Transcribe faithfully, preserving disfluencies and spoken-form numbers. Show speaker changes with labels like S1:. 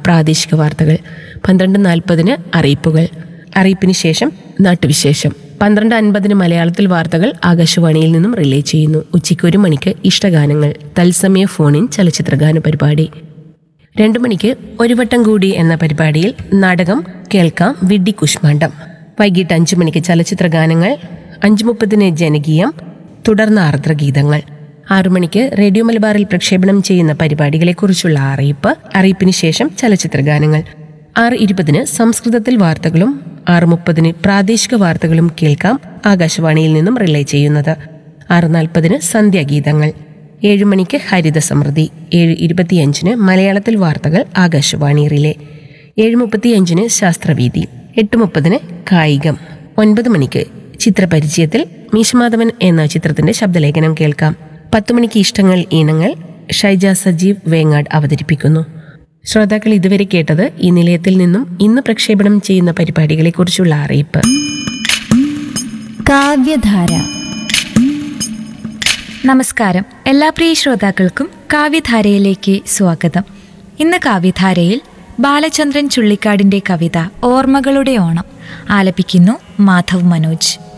S1: പ്രാദേശിക വാർത്തകൾ. പന്ത്രണ്ട് നാൽപ്പതിന് അറിയിപ്പുകൾ. അറിയിപ്പിന് ശേഷം നാട്ടുവിശേഷം. പന്ത്രണ്ട് അൻപതിന് മലയാളത്തിൽ വാർത്തകൾ ആകാശവാണിയിൽ നിന്നും റിലേ ചെയ്യുന്നു. ഉച്ചയ്ക്ക് ഒരു മണിക്ക് ഇഷ്ടഗാനങ്ങൾ, തത്സമയ ഫോണിൻ ചലച്ചിത്രഗാന പരിപാടി. രണ്ടു മണിക്ക് ഒരു വട്ടം കൂടി എന്ന പരിപാടിയിൽ നാടകം കേൾക്കാം, വിഡ്ഢി കുഷ്മാണ്ഡം. വൈകിട്ട് അഞ്ചു മണിക്ക് ചലച്ചിത്ര ഗാനങ്ങൾ, അഞ്ചു മുപ്പതിന് ജനകീയം, തുടർന്ന് ആർദ്രഗീതങ്ങൾ. ആറു മണിക്ക് റേഡിയോ മലബാറിൽ പ്രക്ഷേപണം ചെയ്യുന്ന പരിപാടികളെക്കുറിച്ചുള്ള അറിയിപ്പ്. അറിയിപ്പിന് ശേഷം ചലച്ചിത്ര ഗാനങ്ങൾ. ആറ് ഇരുപതിന് സംസ്കൃതത്തിൽ വാർത്തകളും ആറ് മുപ്പതിന് പ്രാദേശിക വാർത്തകളും കേൾക്കാം, ആകാശവാണിയിൽ നിന്നും റിലേ ചെയ്യുന്നത്. ആറ് നാൽപ്പതിന് സന്ധ്യാഗീതങ്ങൾ. ഏഴു മണിക്ക് ഹരിത സമൃദ്ധി. ഏഴ് ഇരുപത്തിയഞ്ചിന് മലയാളത്തിൽ വാർത്തകൾ ആകാശവാണി റിലേ. ഏഴ് മുപ്പത്തിയഞ്ചിന് ശാസ്ത്രവീതി. എട്ട് മുപ്പതിന് കായികം. ഒൻപത് മണിക്ക് ചിത്രപരിചയത്തിൽ മീശമാധവൻ എന്ന ചിത്രത്തിന്റെ ശബ്ദലേഖനം കേൾക്കാം. പത്തു മണിക്ക് ഇഷ്ടങ്ങൾ ഈണങ്ങൾ, ഷൈജ സജീവ് വേങ്ങാട് അവതരിപ്പിക്കുന്നു. ശ്രോതാക്കൾ ഇതുവരെ കേട്ടത് ഈ നിലയത്തിൽ നിന്നും ഇന്ന് പ്രക്ഷേപണം ചെയ്യുന്ന പരിപാടികളെക്കുറിച്ചുള്ള അറിയിപ്പ്.
S2: കാവ്യധാര. നമസ്കാരം. എല്ലാ പ്രിയ ശ്രോതാക്കൾക്കും കാവ്യധാരയിലേക്ക് സ്വാഗതം. ഇന്ന് കാവ്യധാരയിൽ ബാലചന്ദ്രൻ ചുള്ളിക്കാടിന്റെ കവിത ഓർമ്മകളുടെ ഓണം ആലപിക്കുന്നു മാധവ് മനോജ്.